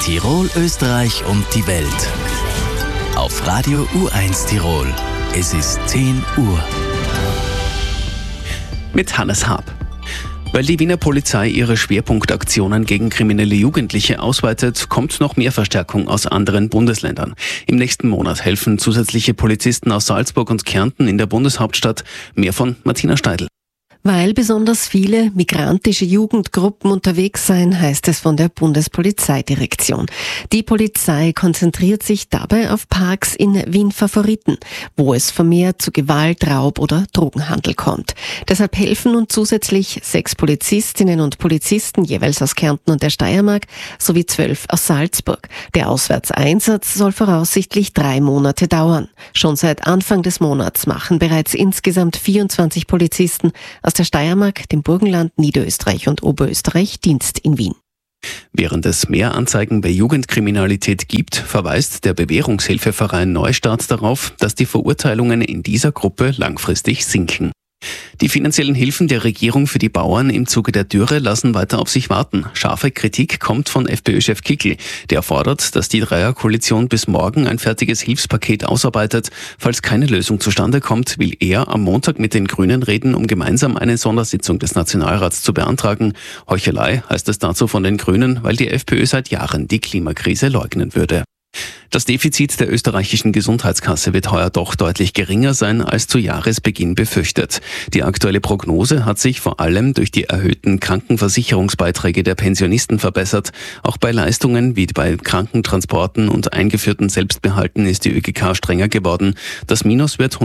Tirol, Österreich und die Welt. Auf Radio U1 Tirol. Es ist 10 Uhr. Mit Hannes Haab. Weil die Wiener Polizei ihre Schwerpunktaktionen gegen kriminelle Jugendliche ausweitet, kommt noch mehr Verstärkung aus anderen Bundesländern. Im nächsten Monat helfen zusätzliche Polizisten aus Salzburg und Kärnten in der Bundeshauptstadt. Mehr von Martina Steidl. Weil besonders viele migrantische Jugendgruppen unterwegs seien, heißt es von der Bundespolizeidirektion. Die Polizei konzentriert sich dabei auf Parks in Wien-Favoriten, wo es vermehrt zu Gewalt, Raub oder Drogenhandel kommt. Deshalb helfen nun zusätzlich 6 Polizistinnen und Polizisten, jeweils aus Kärnten und der Steiermark, sowie 12 aus Salzburg. Der Auswärtseinsatz soll voraussichtlich 3 Monate dauern. Schon seit Anfang des Monats machen bereits insgesamt 24 Polizisten aus der Steiermark, dem Burgenland, Niederösterreich und Oberösterreich Dienst in Wien. Während es mehr Anzeigen bei Jugendkriminalität gibt, verweist der Bewährungshilfeverein Neustart darauf, dass die Verurteilungen in dieser Gruppe langfristig sinken. Die finanziellen Hilfen der Regierung für die Bauern im Zuge der Dürre lassen weiter auf sich warten. Scharfe Kritik kommt von FPÖ-Chef Kickl. Der fordert, dass die Dreierkoalition bis morgen ein fertiges Hilfspaket ausarbeitet. Falls keine Lösung zustande kommt, will er am Montag mit den Grünen reden, um gemeinsam eine Sondersitzung des Nationalrats zu beantragen. Heuchelei heißt es dazu von den Grünen, weil die FPÖ seit Jahren die Klimakrise leugnen würde. Das Defizit der österreichischen Gesundheitskasse wird heuer doch deutlich geringer sein als zu Jahresbeginn befürchtet. Die aktuelle Prognose hat sich vor allem durch die erhöhten Krankenversicherungsbeiträge der Pensionisten verbessert. Auch bei Leistungen wie bei Krankentransporten und eingeführten Selbstbehalten ist die ÖGK strenger geworden. Das Minus wird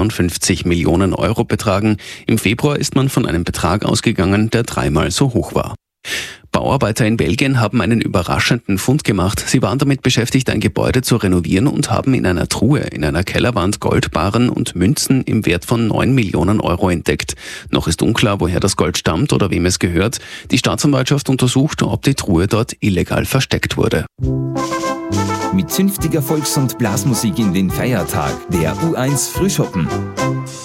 152 Millionen Euro betragen. Im Februar ist man von einem Betrag ausgegangen, der 3-mal so hoch war. Bauarbeiter in Belgien haben einen überraschenden Fund gemacht. Sie waren damit beschäftigt, ein Gebäude zu renovieren und haben in einer Truhe in einer Kellerwand Goldbarren und Münzen im Wert von 9 Millionen Euro entdeckt. Noch ist unklar, woher das Gold stammt oder wem es gehört. Die Staatsanwaltschaft untersucht, ob die Truhe dort illegal versteckt wurde. Mit zünftiger Volks- und Blasmusik in den Feiertag. Der U1 Frühschoppen.